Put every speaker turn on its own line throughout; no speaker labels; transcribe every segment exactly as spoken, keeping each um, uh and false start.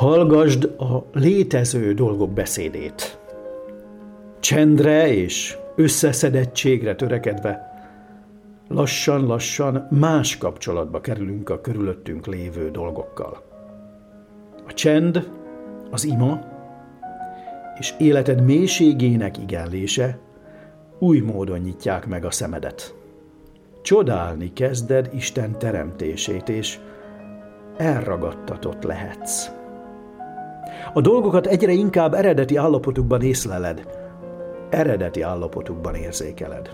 Hallgasd a létező dolgok beszédét. Csendre és összeszedettségre törekedve lassan-lassan más kapcsolatba kerülünk a körülöttünk lévő dolgokkal. A csend, az ima és életed mélységének igenlése új módon nyitják meg a szemedet. Csodálni kezded Isten teremtését, és elragadtatott lehetsz. A dolgokat egyre inkább eredeti állapotukban észleled, eredeti állapotukban érzékeled.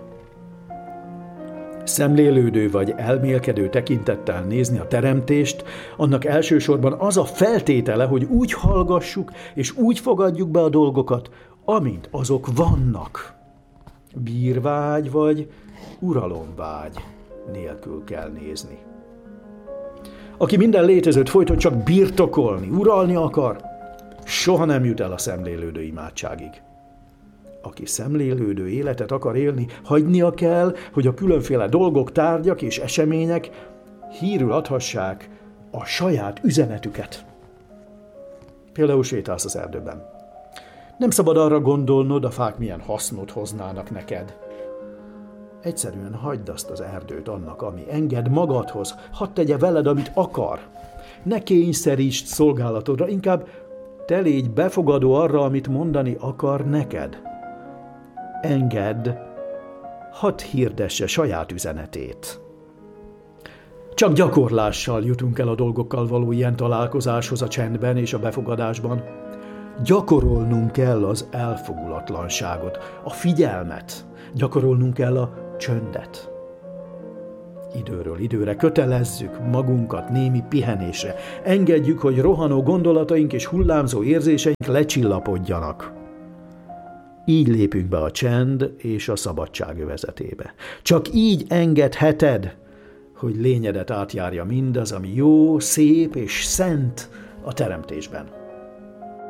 Szemlélődő vagy elmélkedő tekintettel nézni a teremtést, annak elsősorban az a feltétele, hogy úgy hallgassuk és úgy fogadjuk be a dolgokat, amint azok vannak. Bírvágy vagy uralomvágy nélkül kell nézni. Aki minden létezőt folyton csak birtokolni, uralni akar, soha nem jut el a szemlélődő imádságig. Aki szemlélődő életet akar élni, hagynia kell, hogy a különféle dolgok, tárgyak és események hírül adhassák a saját üzenetüket. Például sétálsz az erdőben. Nem szabad arra gondolnod, a fák milyen hasznot hoznának neked. Egyszerűen hagyd azt az erdőt annak, ami enged magadhoz, hadd tegye veled, amit akar. Ne kényszerítsd szolgálatodra, inkább te légy befogadó arra, amit mondani akar neked. Engedd, hadd hirdesse saját üzenetét. Csak gyakorlással jutunk el a dolgokkal való ilyen találkozáshoz a csendben és a befogadásban. Gyakorolnunk kell az elfogulatlanságot, a figyelmet, gyakorolnunk kell a csöndet. Időről időre kötelezzük magunkat némi pihenésre. Engedjük, hogy rohanó gondolataink és hullámzó érzéseink lecsillapodjanak. Így lépünk be a csend és a szabadság övezetébe. Csak így engedheted, hogy lényedet átjárja mindaz, ami jó, szép és szent a teremtésben.